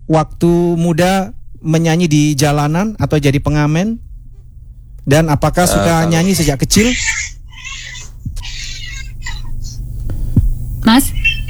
waktu muda menyanyi di jalanan atau jadi pengamen? Dan apakah suka nyanyi sejak kecil? Mas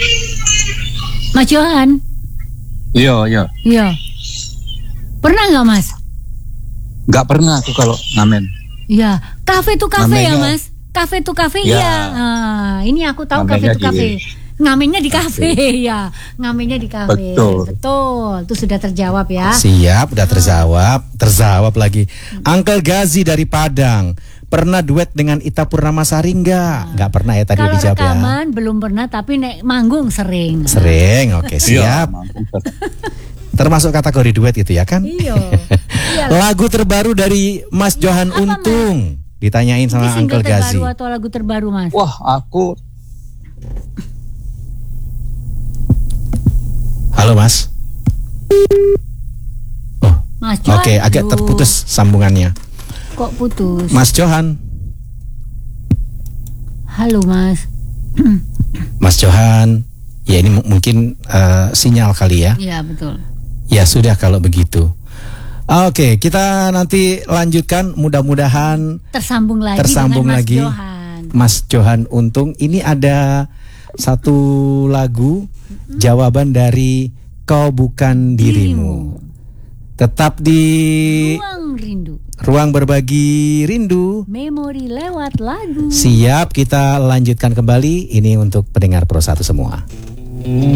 Johan. Iya. Pernah nggak Mas? Nggak pernah aku kalau ngamen. Iya, kafe tuh kafe ya Ngamennya. Mas. Kafe tuh kafe Ya. ya. Ini aku tahu kafe Ngamennya tuh kafe. Ngamennya di kafe ya. Ngamennya di kafe. Betul. Itu sudah terjawab ya. Siap, udah terjawab lagi. Uncle Gazi dari Padang. Pernah duet dengan Ita Purnamasari enggak? Enggak pernah ya tadi Kalau dijawab ya. rekaman belum pernah, tapi manggung sering. Sering, oke, siap. Termasuk kategori duet itu ya kan? Iya. Lagu terbaru dari Mas Johan Apa, Untung. Ditanyain Ini sama single Uncle Gazi. terbaru atau lagu terbaru Mas? Wah, aku Halo Mas. Oh, Mas Johan. oke, agak terputus sambungannya. Kok putus? Mas Johan. Halo Mas. Mas Johan. Ya ini mungkin sinyal kali ya. Iya betul. Ya sudah kalau begitu. Oke, kita nanti lanjutkan, mudah-mudahan Tersambung lagi tersambung dengan Mas lagi. Johan. Mas Johan Untung. Ini ada satu lagu jawaban dari Kau Bukan Dirimu. Tetap di Ruang Rindu. Ruang Berbagi Rindu. Memori lewat lagu. Siap, kita lanjutkan kembali. Ini untuk pendengar Pro 1 semua.